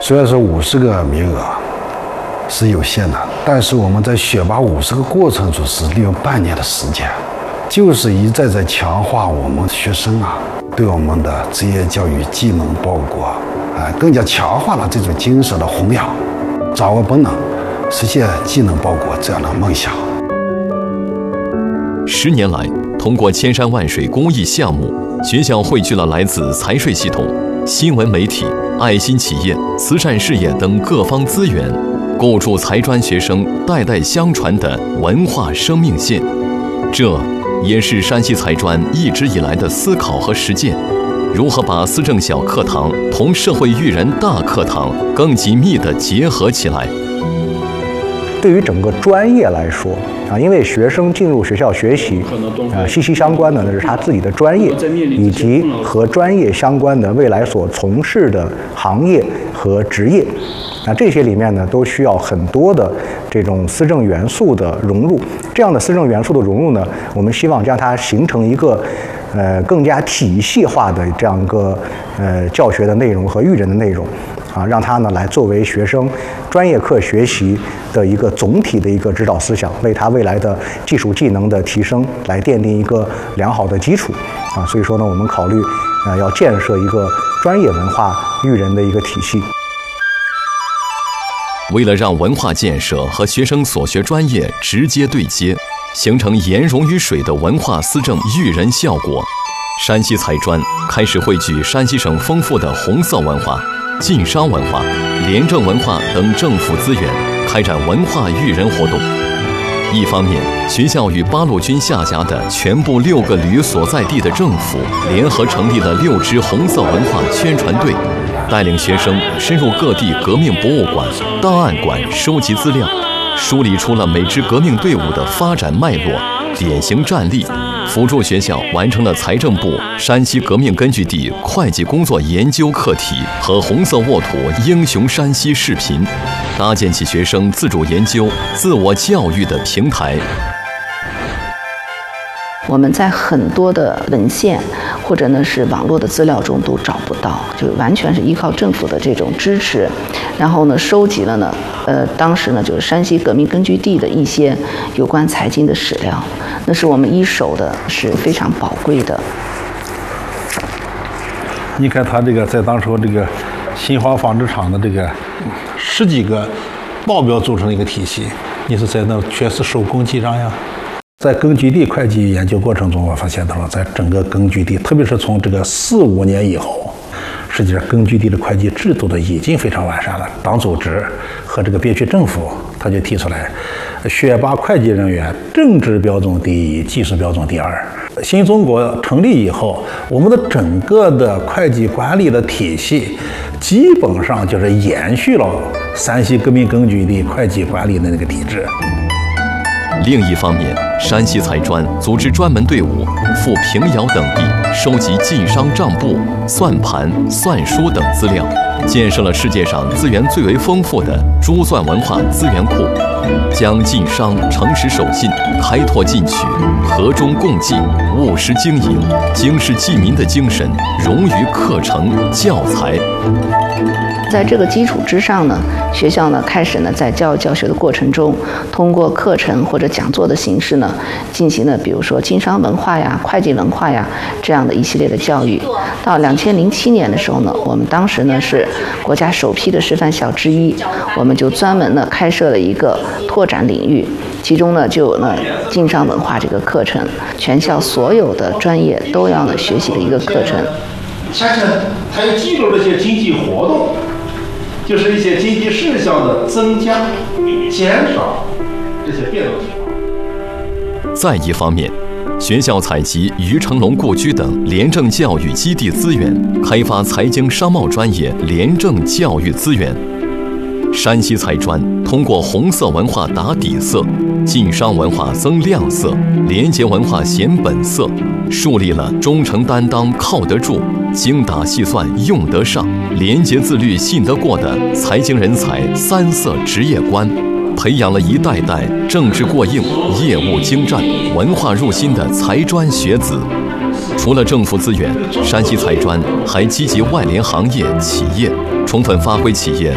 虽然说50个名额是有限的，但是我们在选拔50个过程中是利用半年的时间，就是一再在强化我们学生对我们的职业教育技能报国，更加强化了这种精神的弘扬，掌握本能，实现技能报国这样的梦想。 10年来，通过千山万水公益项目，学校汇聚了来自财税系统、新闻媒体、爱心企业、慈善事业等各方资源，构筑财专学生代代相传的文化生命线。这也是山西财专一直以来的思考和实践，如何把思政小课堂同社会育人大课堂更紧密地结合起来。 对于整个专业来说因为学生进入学校学习息息相关的那是他自己的专业，以及和专业相关的未来所从事的行业和职业。这些里面呢，都需要很多的这种思政元素的融入。这样的思政元素的融入呢，我们希望将它形成一个更加体系化的这样一个教学的内容和育人的内容让它呢来作为学生专业课学习的一个总体的一个指导思想，为他未来的技术技能的提升来奠定一个良好的基础所以说呢，我们考虑要建设一个专业文化育人的一个体系。 为了让文化建设和学生所学专业直接对接，形成盐溶于水的文化思政育人效果，山西财专开始汇聚山西省丰富的红色文化、晋商文化、廉政文化等政府资源，开展文化育人活动。一方面，学校与八路军下辖的全部6个旅所在地的政府联合成立了6支红色文化宣传队，带领学生深入各地革命博物馆、档案馆收集资料，梳理出了每支革命队伍的发展脉络、典型战例，辅助学校完成了财政部山西革命根据地会计工作研究课题和红色沃土英雄山西视频，搭建起学生自主研究、自我教育的平台。 我们在很多的文献或者呢是网络的资料中都找不到，就完全是依靠政府的这种支持，然后呢收集了呢当时呢就是山西革命根据地的一些有关财经的史料，那是我们一手的，是非常宝贵的。 你看他这个在当时这个新华纺织厂的这个10几个报表组成的一个体系，你是在那全是手工记账呀。在根据地会计研究过程中，我发现到了，在整个根据地，特别是从这个4、5年以后，实际上根据地的会计制度的已经非常完善了。党组织和这个边区政府，他就提出来，选拔会计人员，政治标准第一，技术标准第二。新中国成立以后，我们的整个的会计管理的体系，基本上就是延续了山西革命根据地会计管理的那个体制。 另一方面，山西财专组织专门队伍赴平遥等地收集晋商账簿、算盘、算书等资料，建设了世界上资源最为丰富的珠算文化资源库，将晋商诚实守信、开拓进取、和衷共济、务实经营、经世济民的精神融于课程教材。 在这个基础之上呢，学校呢开始呢在教育教学的过程中，通过课程或者讲座的形式呢，进行了比如说经商文化呀、会计文化呀这样的一系列的教育。到2007年的时候呢，我们当时呢是国家首批的示范校之一，我们就专门呢开设了一个拓展领域，其中呢就有呢经商文化这个课程，全校所有的专业都要呢学习的一个课程。 下层还有记录这些经济活动，就是一些经济事项的增加、减少这些变动情况。 再一方面，学校采集于成龙故居等廉政教育基地资源，开发财经商贸专业廉政教育资源。山西财专通过红色文化打底色，晋商文化增亮色，廉洁文化显本色，树立了忠诚担当靠得住、精打细算用得上、廉洁自律信得过的财经人才3色职业观，培养了一代代政治过硬、业务精湛、文化入心的财专学子。除了政府资源，山西财专还积极外联行业企业，充分发挥企业